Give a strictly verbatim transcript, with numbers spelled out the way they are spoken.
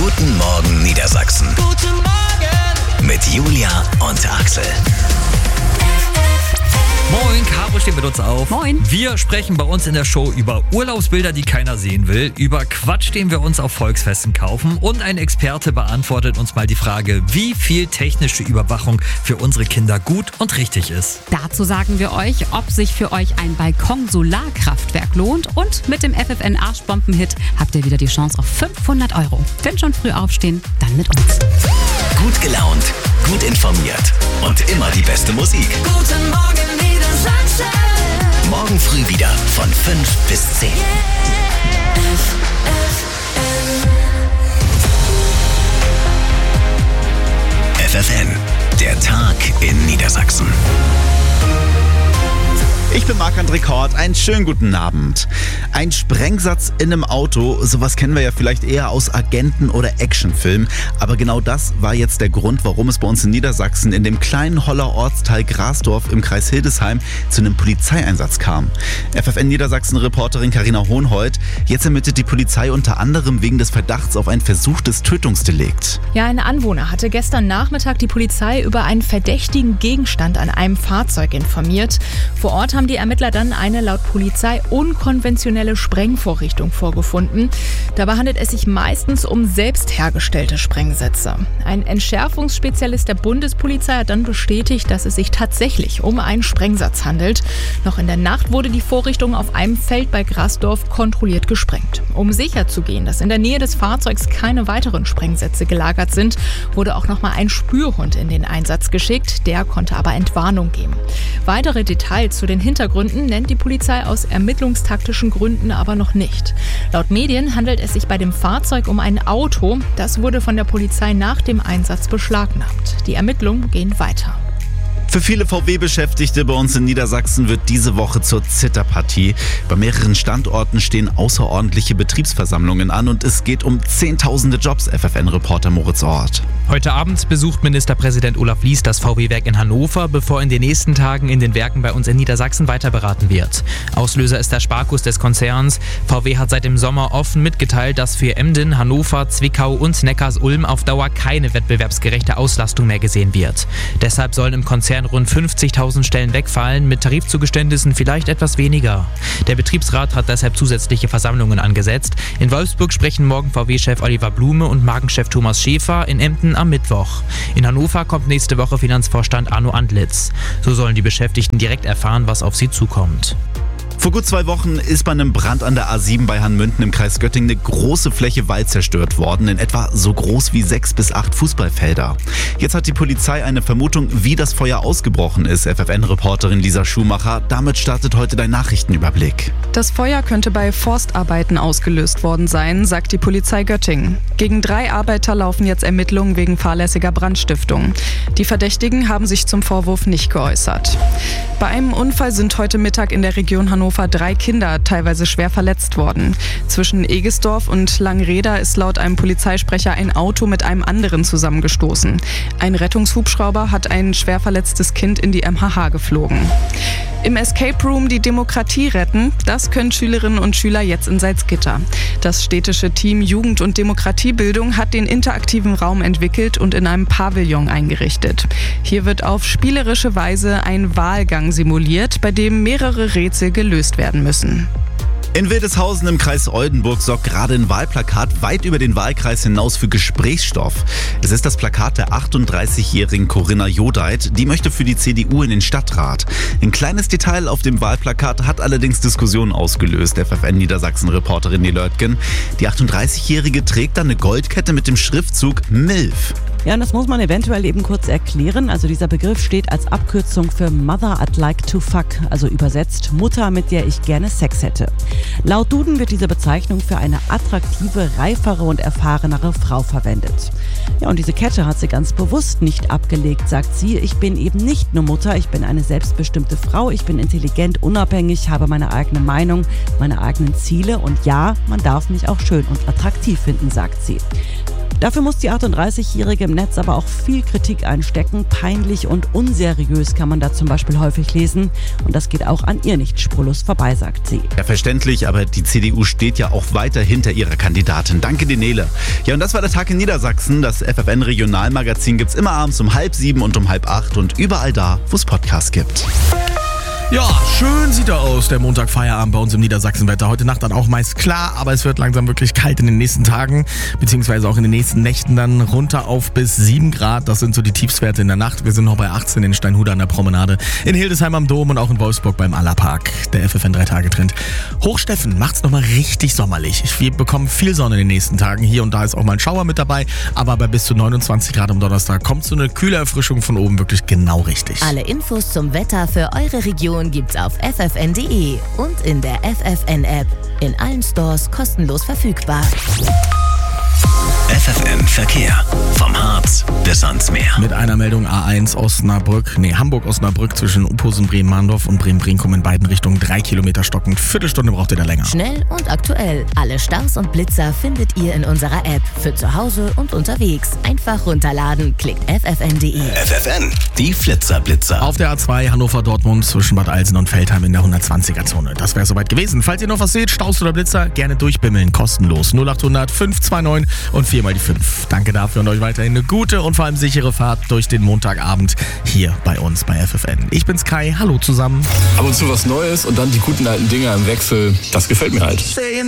Guten Morgen Niedersachsen. Guten Morgen. Mit Julia und Axel. Moin, Caro steht mit uns auf. Moin. Wir sprechen bei uns in der Show über Urlaubsbilder, die keiner sehen will, über Quatsch, den wir uns auf Volksfesten kaufen, und ein Experte beantwortet uns mal die Frage, wie viel technische Überwachung für unsere Kinder gut und richtig ist. Dazu sagen wir euch, ob sich für euch ein Balkon-Solarkraftwerk lohnt, und mit dem F F N Arschbomben-Hit habt ihr wieder die Chance auf fünfhundert Euro. Wenn schon früh aufstehen, dann mit uns. Gut gelaunt, gut informiert und immer die beste Musik. Guten Morgen Niedersachsen. Morgen früh wieder von fünf bis zehn. F F N. F F N, der Tag in Niedersachsen. Ich bin Marc-André Kort, einen schönen guten Abend. Ein Sprengsatz in einem Auto, sowas kennen wir ja vielleicht eher aus Agenten- oder Actionfilmen. Aber genau das war jetzt der Grund, warum es bei uns in Niedersachsen in dem kleinen Holler Ortsteil Grasdorf im Kreis Hildesheim zu einem Polizeieinsatz kam. F F N Niedersachsen-Reporterin Carina Hohnhold, jetzt ermittelt die Polizei unter anderem wegen des Verdachts auf ein versuchtes Tötungsdelikt. Ja, ein Anwohner hatte gestern Nachmittag die Polizei über einen verdächtigen Gegenstand an einem Fahrzeug informiert. Vor Ort haben die Ermittler dann eine laut Polizei unkonventionelle Sprengvorrichtung vorgefunden. Dabei handelt es sich meistens um selbst hergestellte Sprengsätze. Ein Entschärfungsspezialist der Bundespolizei hat dann bestätigt, dass es sich tatsächlich um einen Sprengsatz handelt. Noch in der Nacht wurde die Vorrichtung auf einem Feld bei Grasdorf kontrolliert gesprengt. Um sicherzugehen, dass in der Nähe des Fahrzeugs keine weiteren Sprengsätze gelagert sind, wurde auch nochmal ein Spürhund in den Einsatz geschickt. Der konnte aber Entwarnung geben. Weitere Details zu den Hintergründen nennt die Polizei aus ermittlungstaktischen Gründen aber noch nicht. Laut Medien handelt es sich bei dem Fahrzeug um ein Auto. Das wurde von der Polizei nach dem Einsatz beschlagnahmt. Die Ermittlungen gehen weiter. Für viele V W-Beschäftigte bei uns in Niedersachsen wird diese Woche zur Zitterpartie. Bei mehreren Standorten stehen außerordentliche Betriebsversammlungen an und es geht um zehntausende Jobs, F F N-Reporter Moritz Ort. Heute Abend besucht Ministerpräsident Olaf Lies das V W-Werk in Hannover, bevor in den nächsten Tagen in den Werken bei uns in Niedersachsen weiter beraten wird. Auslöser ist der Sparkurs des Konzerns. V W hat seit dem Sommer offen mitgeteilt, dass für Emden, Hannover, Zwickau und Neckarsulm auf Dauer keine wettbewerbsgerechte Auslastung mehr gesehen wird. Deshalb sollen im Konzern rund fünfzigtausend Stellen wegfallen, mit Tarifzugeständnissen vielleicht etwas weniger. Der Betriebsrat hat deshalb zusätzliche Versammlungen angesetzt. In Wolfsburg sprechen morgen V W-Chef Oliver Blume und Markenchef Thomas Schäfer, in Emden am Mittwoch. In Hannover kommt nächste Woche Finanzvorstand Arno Antlitz. So sollen die Beschäftigten direkt erfahren, was auf sie zukommt. Vor gut zwei Wochen ist bei einem Brand an der A sieben bei Hanmünden im Kreis Göttingen eine große Fläche Wald zerstört worden, in etwa so groß wie sechs bis acht Fußballfelder. Jetzt hat die Polizei eine Vermutung, wie das Feuer ausgebrochen ist, F F N-Reporterin Lisa Schumacher. Damit startet heute dein Nachrichtenüberblick. Das Feuer könnte bei Forstarbeiten ausgelöst worden sein, sagt die Polizei Göttingen. Gegen drei Arbeiter laufen jetzt Ermittlungen wegen fahrlässiger Brandstiftung. Die Verdächtigen haben sich zum Vorwurf nicht geäußert. Bei einem Unfall sind heute Mittag in der Region Hannover drei Kinder teilweise schwer verletzt worden. Zwischen Egesdorf und Langreda ist laut einem Polizeisprecher ein Auto mit einem anderen zusammengestoßen. Ein Rettungshubschrauber hat ein schwer verletztes Kind in die M H H geflogen. Im Escape Room die Demokratie retten, das können Schülerinnen und Schüler jetzt in Salzgitter. Das städtische Team Jugend- und Demokratiebildung hat den interaktiven Raum entwickelt und in einem Pavillon eingerichtet. Hier wird auf spielerische Weise ein Wahlgang simuliert, bei dem mehrere Rätsel gelöst werden müssen. In Wildeshausen im Kreis Oldenburg sorgt gerade ein Wahlplakat weit über den Wahlkreis hinaus für Gesprächsstoff. Es ist das Plakat der achtunddreißigjährigen Corinna Jodeit. Die möchte für die C D U in den Stadtrat. Ein kleines Detail auf dem Wahlplakat hat allerdings Diskussionen ausgelöst, F F N Niedersachsen-Reporterin Nelörtgen. Die achtunddreißigjährige trägt dann eine Goldkette mit dem Schriftzug MILF. Ja, und das muss man eventuell eben kurz erklären. Also dieser Begriff steht als Abkürzung für Mother I'd Like to Fuck, also übersetzt Mutter, mit der ich gerne Sex hätte. Laut Duden wird diese Bezeichnung für eine attraktive, reifere und erfahrenere Frau verwendet. Ja, und diese Kette hat sie ganz bewusst nicht abgelegt, sagt sie. Ich bin eben nicht nur Mutter, ich bin eine selbstbestimmte Frau, ich bin intelligent, unabhängig, habe meine eigene Meinung, meine eigenen Ziele und ja, man darf mich auch schön und attraktiv finden, sagt sie. Dafür muss die achtunddreißigjährige im Netz aber auch viel Kritik einstecken. Peinlich und unseriös kann man da zum Beispiel häufig lesen. Und das geht auch an ihr nicht spurlos vorbei, sagt sie. Ja, verständlich, aber die C D U steht ja auch weiter hinter ihrer Kandidatin. Danke dir, Nele. Ja, und das war der Tag in Niedersachsen. Das F F N-Regionalmagazin gibt's immer abends um halb sieben und um halb acht und überall da, wo es Podcasts gibt. Ja, schön sieht er aus, der Montagfeierabend bei uns im Niedersachsenwetter. Heute Nacht dann auch meist klar, aber es wird langsam wirklich kalt in den nächsten Tagen, beziehungsweise auch in den nächsten Nächten dann runter auf bis sieben Grad. Das sind so die Tiefstwerte in der Nacht. Wir sind noch bei achtzehn in Steinhude an der Promenade, in Hildesheim am Dom und auch in Wolfsburg beim Allerpark. Der F F N drei Tage Trend. Hochsteffen macht's nochmal richtig sommerlich. Wir bekommen viel Sonne in den nächsten Tagen. Hier und da ist auch mal ein Schauer mit dabei, aber bei bis zu neunundzwanzig Grad am Donnerstag kommt so eine kühle Erfrischung von oben wirklich genau richtig. Alle Infos zum Wetter für eure Region gibt's auf f f n punkt d e und in der F F N-App. In allen Stores kostenlos verfügbar. F F N Verkehr. Vom Harz bis ans Meer. Mit einer Meldung A eins Osnabrück, nee, Hamburg-Osnabrück zwischen Uphusen, Bremen-Mahndorf und Bremen-Brinkum in beiden Richtungen. Drei Kilometer stockend. Viertelstunde braucht ihr da länger. Schnell und aktuell. Alle Staus und Blitzer findet ihr in unserer App. Für zu Hause und unterwegs. Einfach runterladen. Klickt f f n punkt d e. F F N, die Flitzer-Blitzer. Auf der A zwei Hannover-Dortmund zwischen Bad Alsen und Feldheim in der hundertzwanziger-Zone. Das wäre soweit gewesen. Falls ihr noch was seht, Staus oder Blitzer, gerne durchbimmeln. Kostenlos. null acht hundert fünf zwei neun und vier mal die fünf. Danke dafür und euch weiterhin eine gute und vor allem sichere Fahrt durch den Montagabend hier bei uns bei F F N. Ich bin's Kai, hallo zusammen. Ab und zu was Neues und dann die guten alten Dinger im Wechsel, das gefällt mir halt.